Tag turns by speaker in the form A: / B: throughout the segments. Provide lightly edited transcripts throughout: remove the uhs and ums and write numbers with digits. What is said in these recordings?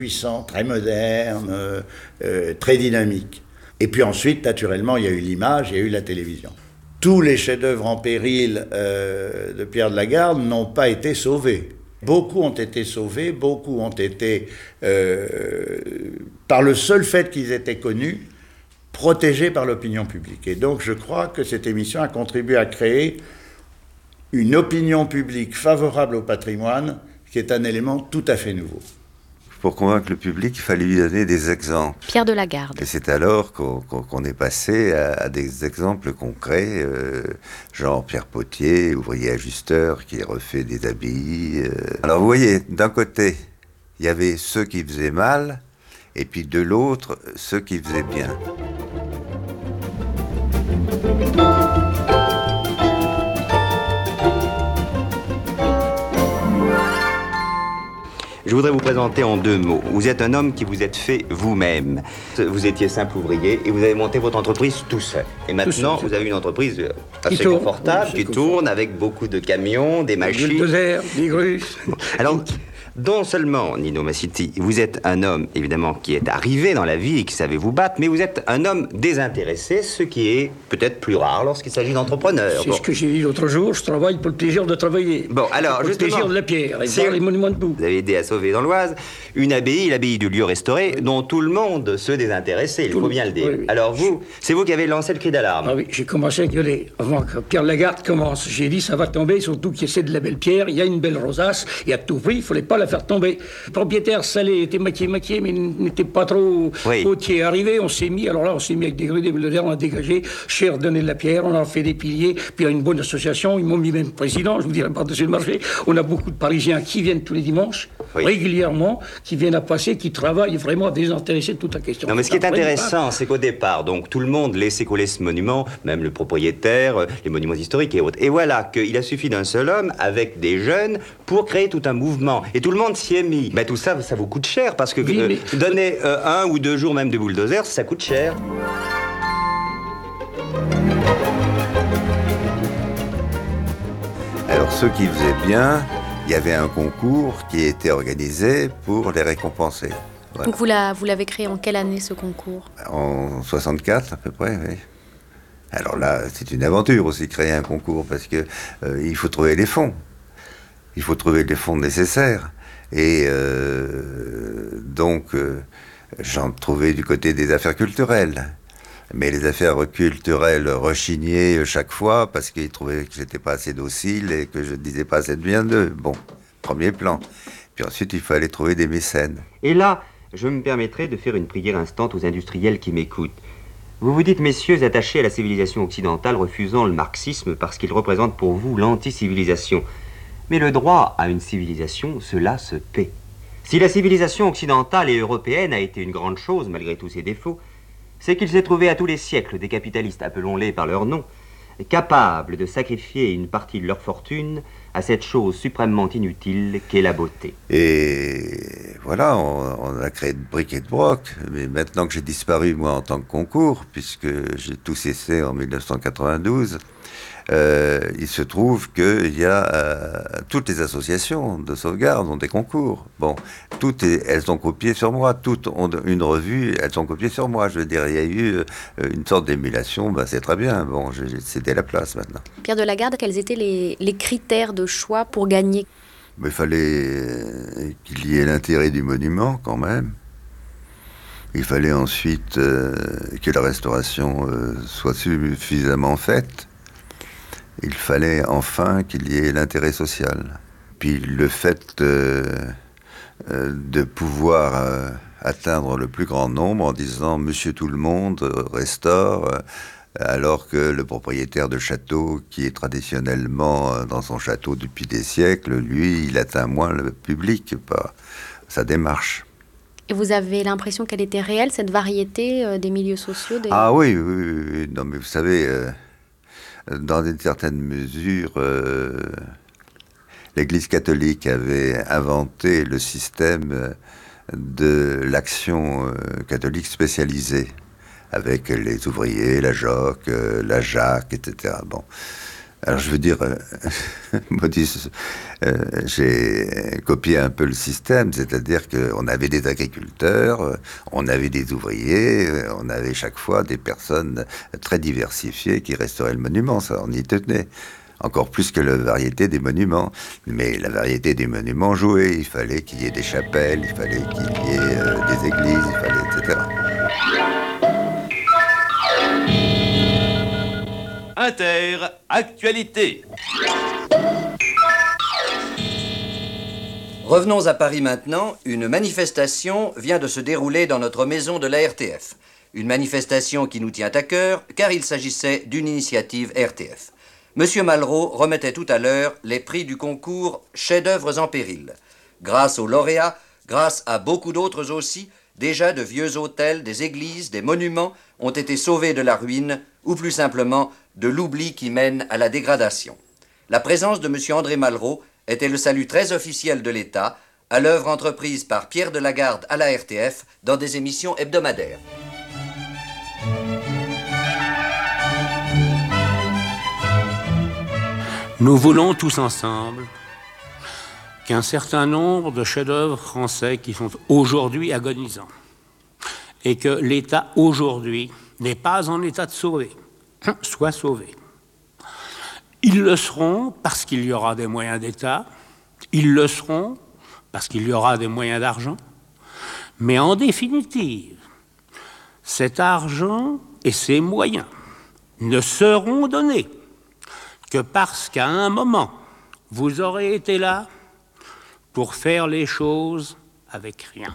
A: puissant, très moderne, très dynamique. Et puis ensuite, naturellement, il y a eu l'image, il y a eu la télévision. Tous les chefs-d'œuvre en péril de Pierre de la Garde n'ont pas été sauvés. Beaucoup ont été sauvés, beaucoup ont été, par le seul fait qu'ils étaient connus, protégés par l'opinion publique. Et donc je crois que cette émission a contribué à créer une opinion publique favorable au patrimoine, qui est un élément tout à fait nouveau.
B: Pour convaincre le public, il fallait lui donner des exemples.
C: Pierre de la Garde.
B: Et c'est alors qu'on est passé à des exemples concrets, genre Pierre Potier, ouvrier ajusteur, qui refait des habits. Alors vous voyez, d'un côté, il y avait ceux qui faisaient mal, et puis de l'autre, ceux qui faisaient bien.
D: Je voudrais vous présenter en 2 mots. Vous êtes un homme qui vous êtes fait vous-même. Vous étiez simple ouvrier et vous avez monté votre entreprise tout seul. Et maintenant, vous avez une entreprise assez confortable, qui tourne avec beaucoup de camions, des machines.
E: Des bulldozers, des grues.
D: Alors, non seulement, Nino Massiti, vous êtes un homme, évidemment, qui est arrivé dans la vie et qui savait vous battre, mais vous êtes un homme désintéressé, ce qui est peut-être plus rare lorsqu'il s'agit d'entrepreneurs.
E: C'est ce que j'ai dit l'autre jour, je travaille pour le plaisir de travailler.
D: Bon, alors,
E: pour
D: justement...
E: le plaisir de la pierre et voir les monuments debout.
D: Vous avez aidé à sauver dans l'Oise une abbaye, l'abbaye du lieu restauré, dont tout le monde se désintéressait, il faut bien le dire. Oui, oui. Alors vous, c'est vous qui avez lancé le cri d'alarme.
E: Ah oui, j'ai commencé à gueuler. Avant que Pierre Lagarde commence, j'ai dit ça va tomber, surtout qu'il essaie de la belle pierre, il y a une belle rosace, et à tout prix, il fallait pas la faire tomber. Le propriétaire Salé était maquillé, mais n'était pas trop hautier. Arrivé, on s'est mis avec des grues, des bulldozers, on a dégagé, cher donné de la pierre, on a fait des piliers, puis il y a une bonne association, ils m'ont mis même président, je vous dirais par-dessus le marché. On a beaucoup de Parisiens qui viennent tous les dimanches, régulièrement, qui viennent à passer, qui travaillent vraiment à désintéresser de toute la question.
D: Non, mais ce qui est intéressant, c'est qu'au départ, donc, tout le monde laissait coller ce monument, même le propriétaire, les monuments historiques et autres. Et voilà qu'il a suffi d'un seul homme, avec des jeunes, pour créer tout un mouvement. Et tout le monde s'y est mis. Ben, tout ça, ça vous coûte cher, parce que donner 1 ou 2 jours même de bulldozer, ça coûte cher.
B: Alors ceux qui faisaient bien, il y avait un concours qui était organisé pour les récompenser. Voilà.
C: Donc vous l'avez créé en quelle année, ce concours?
B: En 64 à peu près, oui. Alors là, c'est une aventure aussi, créer un concours, parce que il faut trouver les fonds. Il faut trouver les fonds nécessaires. Et donc, j'en trouvais du côté des affaires culturelles. Mais les affaires culturelles rechignaient chaque fois parce qu'ils trouvaient que j'étais pas assez docile et que je ne disais pas assez de bien d'eux. Bon, premier plan. Puis ensuite, il fallait trouver des mécènes.
D: Et là, je me permettrai de faire une prière instante aux industriels qui m'écoutent. Vous vous dites, messieurs, attachés à la civilisation occidentale, refusant le marxisme parce qu'il représente pour vous l'anti-civilisation. Mais le droit à une civilisation, cela se paie. Si la civilisation occidentale et européenne a été une grande chose, malgré tous ses défauts, c'est qu'il s'est trouvé à tous les siècles des capitalistes, appelons-les par leur nom, capables de sacrifier une partie de leur fortune à cette chose suprêmement inutile qu'est la beauté.
B: Et voilà, on a créé de briques et de broc. Mais maintenant que j'ai disparu, moi, en tant que concours, puisque j'ai tout cessé en 1992, il se trouve qu'il y a toutes les associations de sauvegarde ont des concours. Bon, elles ont copié sur moi. Toutes ont une revue, elles ont copié sur moi. Je veux dire, il y a eu une sorte d'émulation. Ben, c'est très bien. Bon, j'ai cédé la place maintenant.
C: Pierre de la Garde, quels étaient les critères de choix pour gagner?
B: Mais il fallait qu'il y ait l'intérêt du monument quand même. Il fallait ensuite que la restauration soit suffisamment faite. Il fallait enfin qu'il y ait l'intérêt social. Puis le fait de pouvoir atteindre le plus grand nombre en disant « Monsieur tout le monde restaure », alors que le propriétaire de château, qui est traditionnellement dans son château depuis des siècles, lui, il atteint moins le public par sa démarche.
C: Et vous avez l'impression qu'elle était réelle, cette variété des milieux sociaux
B: Ah oui. Non, mais vous savez... dans une certaine mesure, l'Église catholique avait inventé le système de l'action catholique spécialisée, avec les ouvriers, la joque, la Jacques, etc. Bon. Alors je veux dire, Maudit, j'ai copié un peu le système, c'est-à-dire qu'on avait des agriculteurs, on avait des ouvriers, on avait chaque fois des personnes très diversifiées qui restauraient le monument, ça on y tenait. Encore plus que la variété des monuments. Mais la variété des monuments jouait, il fallait qu'il y ait des chapelles, il fallait qu'il y ait des églises, il fallait, etc.
F: Actualité.
G: Revenons à Paris maintenant. Une manifestation vient de se dérouler dans notre maison de la RTF. Une manifestation qui nous tient à cœur, car il s'agissait d'une initiative RTF. Monsieur Malraux remettait tout à l'heure les prix du concours Chefs-d'œuvre en péril. Grâce aux lauréats, grâce à beaucoup d'autres aussi, déjà de vieux hôtels, des églises, des monuments ont été sauvés de la ruine, ou plus simplement de l'oubli qui mène à la dégradation. La présence de monsieur André Malraux était le salut très officiel de l'État à l'œuvre entreprise par Pierre Delagarde à la RTF dans des émissions hebdomadaires.
E: Nous voulons tous ensemble qu'un certain nombre de chefs-d'œuvre français qui sont aujourd'hui agonisants et que l'État aujourd'hui n'est pas en état de sauver, soient sauvés. Ils le seront parce qu'il y aura des moyens d'État, ils le seront parce qu'il y aura des moyens d'argent, mais en définitive, cet argent et ces moyens ne seront donnés que parce qu'à un moment, vous aurez été là pour faire les choses avec rien.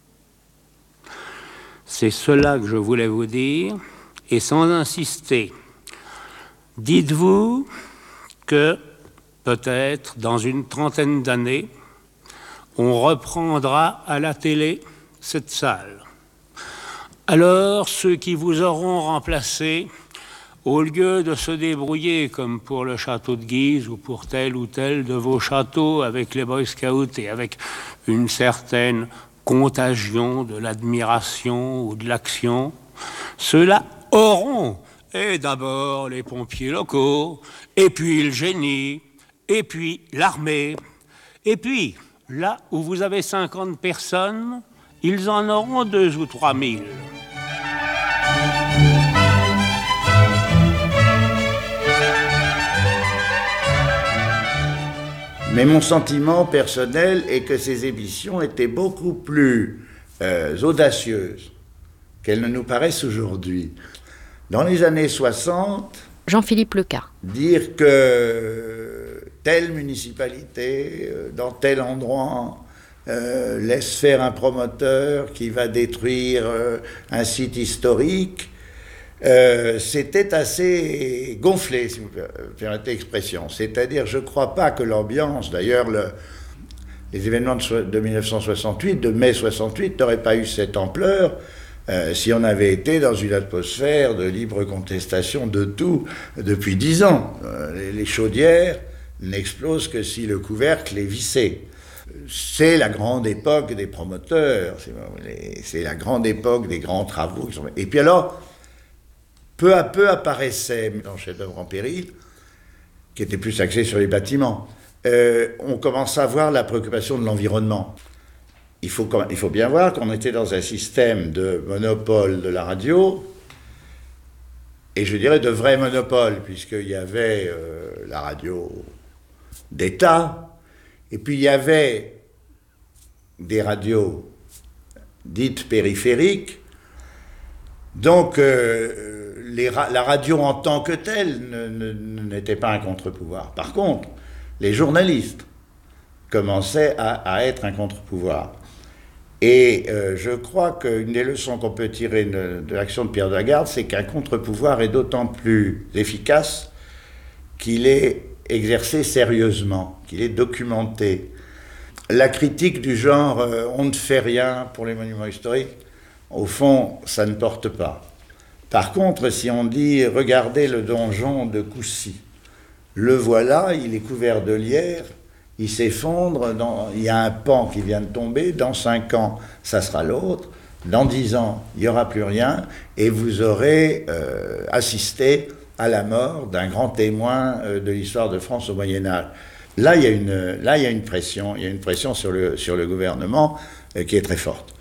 E: C'est cela que je voulais vous dire, et sans insister, dites-vous que peut-être dans une trentaine d'années, on reprendra à la télé cette salle. Alors, ceux qui vous auront remplacé, au lieu de se débrouiller comme pour le château de Guise ou pour tel ou tel de vos châteaux avec les Boy Scouts et avec une certaine contagion de l'admiration ou de l'action, ceux-là auront, et d'abord les pompiers locaux, et puis le génie, et puis l'armée, et puis là où vous avez 50 personnes, ils en auront 2 ou 3 000.
A: Mais mon sentiment personnel est que ces émissions étaient beaucoup plus audacieuses qu'elles ne nous paraissent aujourd'hui. Dans les années 60,
C: Jean-Philippe Leca.
A: dire que telle municipalité, dans tel endroit, laisse faire un promoteur qui va détruire un site historique, c'était assez gonflé, si vous permettez l'expression. C'est-à-dire, je ne crois pas que l'ambiance, d'ailleurs, les événements de 1968, de mai 68, n'auraient pas eu cette ampleur si on avait été dans une atmosphère de libre contestation de tout depuis 10 ans. Les chaudières n'explosent que si le couvercle est vissé. C'est la grande époque des promoteurs, c'est la grande époque des grands travaux. Et puis alors, peu à peu apparaissait, dans Chefs-d'œuvre en péril, qui était plus axé sur les bâtiments, on commençait à voir la préoccupation de l'environnement. Il faut bien voir qu'on était dans un système de monopole de la radio, et je dirais de vrai monopole, puisqu'il y avait la radio d'État, et puis il y avait des radios dites périphériques. Donc la radio en tant que telle n'était pas un contre-pouvoir. Par contre, les journalistes commençaient à être un contre-pouvoir. Et je crois qu'une des leçons qu'on peut tirer de l'action de Pierre Delagarde, c'est qu'un contre-pouvoir est d'autant plus efficace qu'il est exercé sérieusement, qu'il est documenté. La critique du genre « on ne fait rien pour les monuments historiques », au fond, ça ne porte pas. Par contre, si on dit « regardez le donjon de Coucy », le voilà, il est couvert de lierre, il s'effondre, il y a un pan qui vient de tomber, dans 5 ans, ça sera l'autre, dans 10 ans, il n'y aura plus rien, et vous aurez assisté à la mort d'un grand témoin de l'histoire de France au Moyen-Âge. Là, il y a une pression sur le gouvernement qui est très forte.